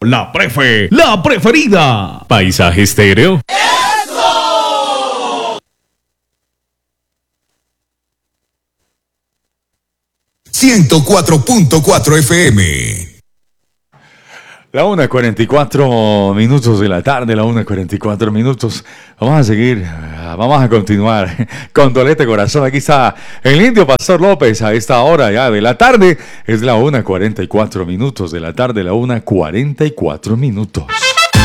La Prefe, la preferida. Paisaje Estéreo. 104.4 FM. La 1:44 de la tarde, la 1:44. Vamos a seguir, vamos a continuar con Dolete Corazón. Aquí está el Indio Pastor López a esta hora ya de la tarde. Es la 1:44 de la tarde, la 1:44.